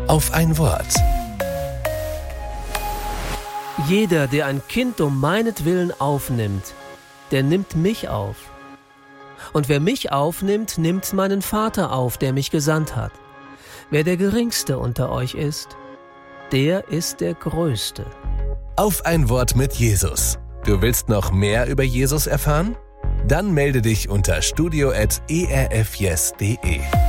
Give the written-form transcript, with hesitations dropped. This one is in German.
Auf ein Wort. Jeder, der ein Kind um meinetwillen aufnimmt, der nimmt mich auf. Und wer mich aufnimmt, nimmt meinen Vater auf, der mich gesandt hat. Wer der Geringste unter euch ist, der ist der Größte. Auf ein Wort mit Jesus. Du willst noch mehr über Jesus erfahren? Dann melde dich unter studio@erfyes.de.